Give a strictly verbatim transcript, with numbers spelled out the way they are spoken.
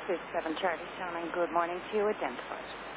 two seven Charlie Shannon, good morning to you. Identify.